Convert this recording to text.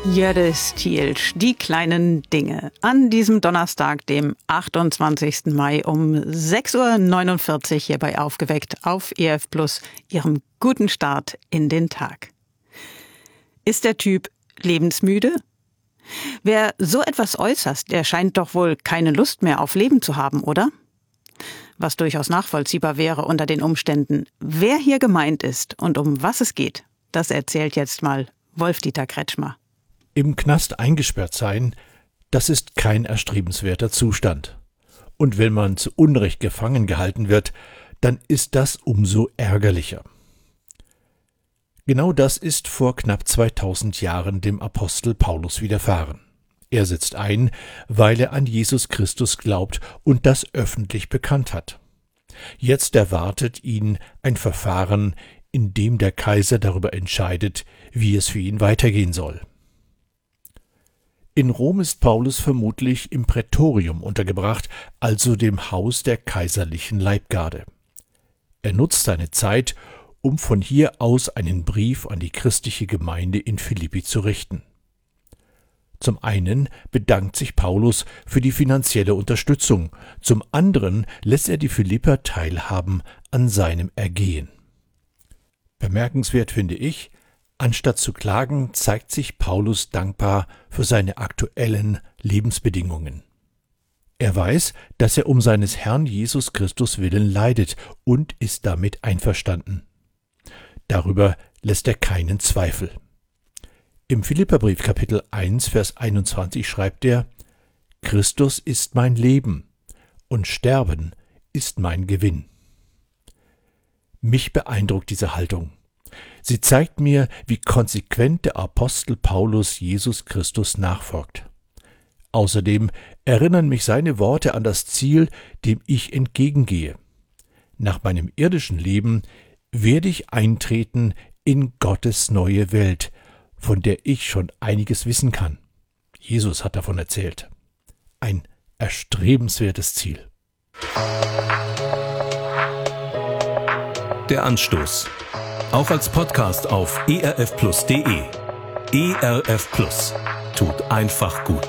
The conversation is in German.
Jördis Thielsch, die kleinen Dinge. An diesem Donnerstag, dem 28. Mai um 6.49 Uhr hierbei aufgeweckt auf ERF Plus, Ihrem guten Start in den Tag. Ist der Typ lebensmüde? Wer so etwas äußert, der scheint doch wohl keine Lust mehr auf Leben zu haben, oder? Was durchaus nachvollziehbar wäre unter den Umständen. Wer hier gemeint ist und um was es geht, das erzählt jetzt mal Wolf-Dieter Kretschmer. Im Knast eingesperrt sein, das ist kein erstrebenswerter Zustand. Und wenn man zu Unrecht gefangen gehalten wird, dann ist das umso ärgerlicher. Genau das ist vor knapp 2000 Jahren dem Apostel Paulus widerfahren. Er sitzt ein, weil er an Jesus Christus glaubt und das öffentlich bekannt hat. Jetzt erwartet ihn ein Verfahren, in dem der Kaiser darüber entscheidet, wie es für ihn weitergehen soll. In Rom ist Paulus vermutlich im Prätorium untergebracht, also dem Haus der kaiserlichen Leibgarde. Er nutzt seine Zeit, um von hier aus einen Brief an die christliche Gemeinde in Philippi zu richten. Zum einen bedankt sich Paulus für die finanzielle Unterstützung, zum anderen lässt er die Philipper teilhaben an seinem Ergehen. Bemerkenswert finde ich, anstatt zu klagen, zeigt sich Paulus dankbar für seine aktuellen Lebensbedingungen. Er weiß, dass er um seines Herrn Jesus Christus willen leidet und ist damit einverstanden. Darüber lässt er keinen Zweifel. Im Philipperbrief Kapitel 1, Vers 21 schreibt er: Christus ist mein Leben und Sterben ist mein Gewinn. Mich beeindruckt diese Haltung. Sie zeigt mir, wie konsequent der Apostel Paulus Jesus Christus nachfolgt. Außerdem erinnern mich seine Worte an das Ziel, dem ich entgegengehe. Nach meinem irdischen Leben werde ich eintreten in Gottes neue Welt, von der ich schon einiges wissen kann. Jesus hat davon erzählt. Ein erstrebenswertes Ziel. Der Anstoß. Auch als Podcast auf erfplus.de. ERF Plus. Tut einfach gut.